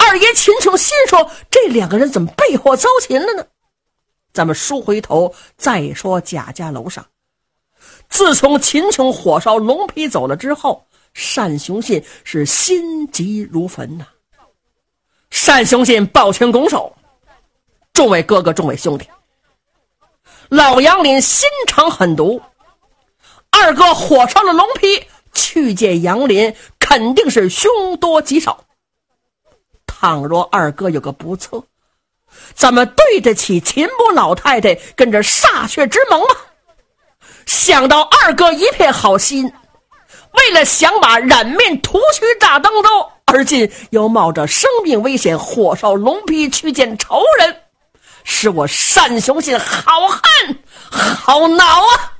二爷秦琼心说，这两个人怎么被祸遭擒了呢？咱们梳回头再说贾家楼上。自从秦琼火烧龙皮走了之后，单雄信是心急如焚呐。单雄信抱拳拱手，众位哥哥，众位兄弟，老杨林心肠狠毒，二哥火烧了龙皮，去见杨林肯定是凶多吉少。倘若二哥有个不测，咱们对得起秦母老太太跟着歃血之盟吗？想到二哥一片好心，为了想把染面屠须炸登州，而今又冒着生命危险火烧龙皮去见仇人，使我单雄信好恨好恼啊！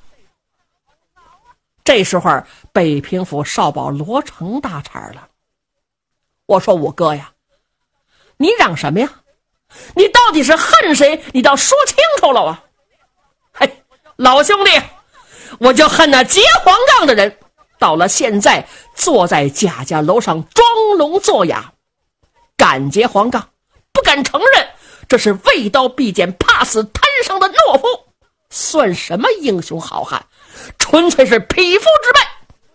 这时候北平府少保罗成大茬了。我说五哥呀，你嚷什么呀？你到底是恨谁？你倒说清楚了啊！嘿，老兄弟，我就恨那结黄杠的人，到了现在坐在贾家楼上装聋作哑，敢结黄杠，不敢承认，这是畏刀必剑怕死贪生的懦夫，算什么英雄好汉，纯粹是匹夫之辈。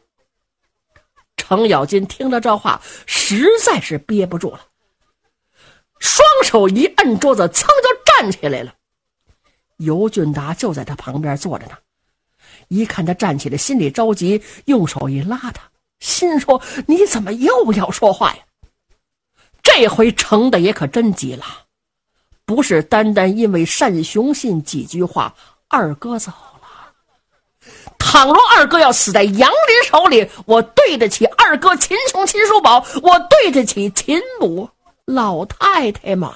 程咬金听了这话，实在是憋不住了，双手一摁桌子，噌就站起来了。尤俊达就在他旁边坐着呢，一看他站起来，心里着急，用手一拉他，心说你怎么又要说话呀？这回程的也可真急了，不是单单因为单雄信几句话，二哥走了。倘若二哥要死在杨林手里，我对得起二哥秦琼秦叔宝，我对得起秦母老太太吗？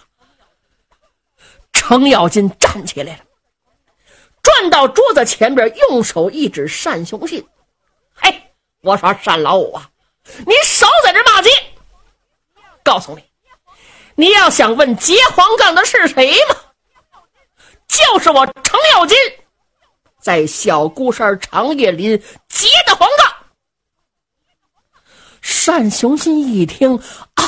程咬金站起来了，转到桌子前边，用手一指单雄信。嘿，我说单老五啊，你少在这骂街！告诉你，你要想问结黄杠的是谁吗？就是我程咬金在小孤山长叶林结的黄杠。单雄信一听啊，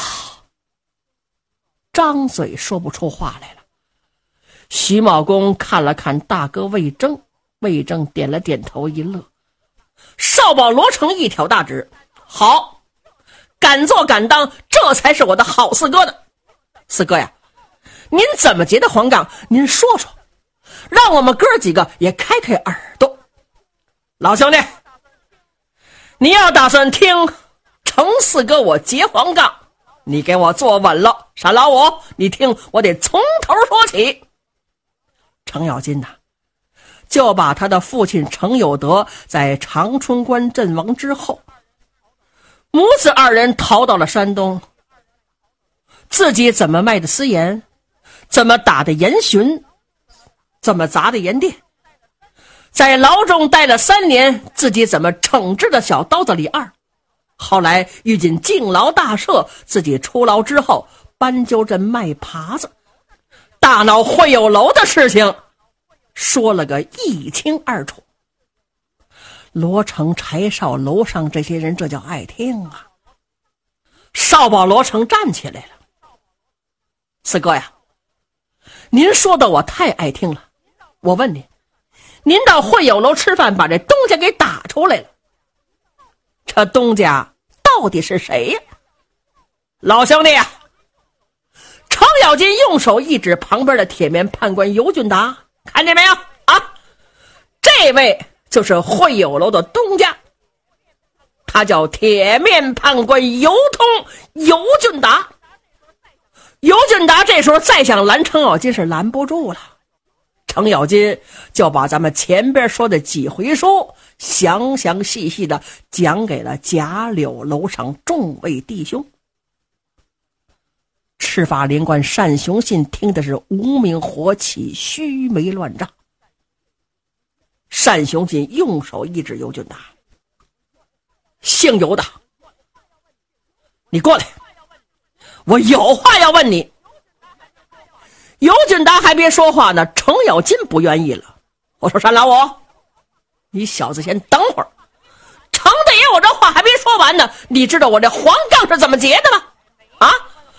张嘴说不出话来了。徐茂公看了看大哥魏征，魏征点了点头一乐。少保罗成一挑大指，好，敢做敢当，这才是我的好四哥呢。四哥呀，您怎么结的黄杠？您说说，让我们哥几个也开开耳朵。老兄弟，你要打算听程四哥我结黄杠，你给我坐稳了。单老五，你听我得从头说起。程咬金就把他的父亲程有德在长春关阵亡之后，母子二人逃到了山东，自己怎么卖的私盐，怎么打的严巡，怎么砸的盐店，在牢中待了3年，自己怎么惩治的小刀子李二，后来遇进敬牢大赦，自己出牢之后搬鸠镇卖耙子，大闹会友楼的事情说了个一清二楚。罗成、柴少楼上这些人这叫爱听啊。少保罗成站起来了，四哥呀，您说的我太爱听了，我问您，您到会友楼吃饭把这东家给打出来了，这东家到底是谁呀？老兄弟啊，程咬金用手一指旁边的铁面判官尤俊达，看见没有啊？这位就是会友楼的东家，他叫铁面判官尤通尤俊达。尤俊达这时候再想拦程咬金是拦不住了，程咬金就把咱们前边说的几回书详详细细的讲给了贾柳楼上众位弟兄。赤发连贯单雄信听的是无名火起，须眉乱炸。单雄信用手一指尤俊达，姓尤的，你过来，我有话要问你。尤俊达还别说话呢，程咬金不愿意了。我说单老五，你小子先等会儿，程大爷我这话还没说完呢，你知道我这黄杠是怎么结的吗？啊，